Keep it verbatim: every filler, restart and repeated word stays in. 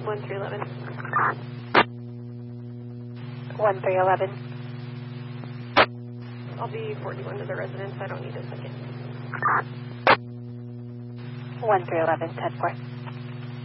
one three eleven. one three eleven. I'll be forty-one to the residence. I don't need a second. one three eleven, ten four.